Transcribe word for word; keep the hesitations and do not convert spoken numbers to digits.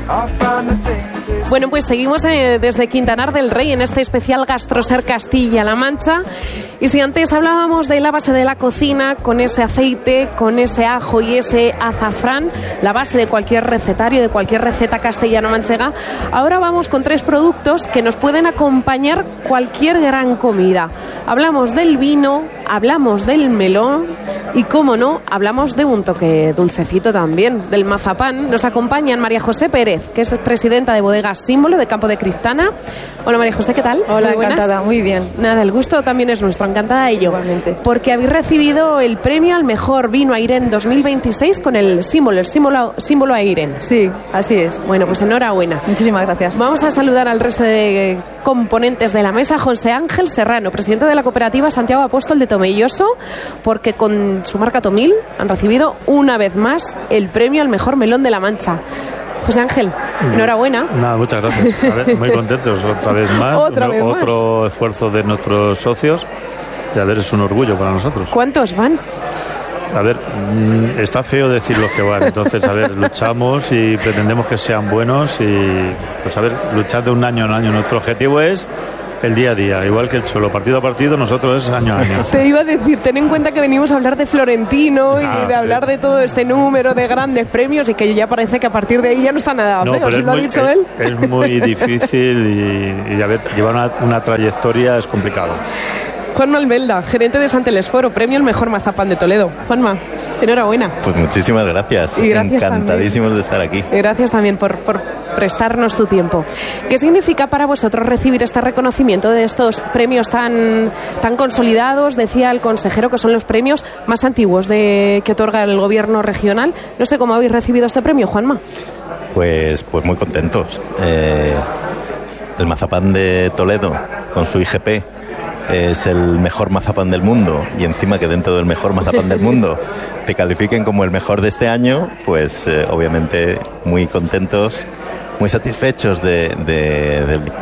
Bueno, pues seguimos eh, desde Quintanar del Rey en este especial Gastroser Castilla-La Mancha. Y si antes hablábamos de la base de la cocina, con ese aceite, con ese ajo y ese azafrán, la base de cualquier recetario, de cualquier receta castellano-manchega, ahora vamos con tres productos que nos pueden acompañar cualquier gran comida. Hablamos del vino, hablamos del melón y, cómo no, hablamos de un toque dulcecito también, del mazapán. Nos acompañan María José Pérez, que es presidenta de Bodegas Símbolo de Campo de Cristana. Hola María José, ¿qué tal? Hola, muy encantada, muy bien. Nada, el gusto también es nuestro, encantada de ello. Igualmente. Porque habéis recibido el premio al mejor vino Airen dos mil veintiséis con el símbolo, el símbolo, símbolo Airen. Sí, así es. Bueno, pues enhorabuena. Muchísimas gracias. Vamos a saludar al resto de componentes de la mesa. José Ángel Serrano, presidente de la cooperativa Santiago Apóstol de Tomelloso, porque con su marca Tomil han recibido una vez más el premio al mejor melón de la Mancha. José Ángel, enhorabuena. Nada, muchas gracias. A ver, muy contentos otra vez más. Otra Uno, vez más. Otro esfuerzo de nuestros socios. Y a ver, es un orgullo para nosotros. ¿Cuántos van? A ver, mmm, está feo decir los que van. Entonces, a ver, luchamos y pretendemos que sean buenos. Y, pues a ver, luchar de un año en año. Nuestro objetivo es el día a día, igual que el Cholo, partido a partido, nosotros es año a año. Te iba a decir, ten en cuenta que venimos a hablar de Florentino y Ah, de sí. hablar de todo este número de grandes premios y que ya parece que a partir de ahí ya no está nada No, feo, pero ¿sí es lo ha muy, dicho es, él? es muy difícil y, y a ver, llevar una, una trayectoria es complicado. Juanma Albelda, gerente de Santelesforo, premio al mejor mazapán de Toledo. Juanma, enhorabuena. Pues muchísimas gracias. Y gracias Encantadísimos también. de estar aquí. Gracias también por, por prestarnos tu tiempo. ¿Qué significa para vosotros recibir este reconocimiento de estos premios tan, tan consolidados? Decía el consejero que son los premios más antiguos de, que otorga el gobierno regional. No sé cómo habéis recibido este premio, Juanma. Pues, pues muy contentos. Eh, el mazapán de Toledo, con su I G P, es el mejor mazapán del mundo, y encima que dentro del mejor mazapán del mundo te califiquen como el mejor de este año, pues eh, obviamente muy contentos, muy satisfechos de, de, del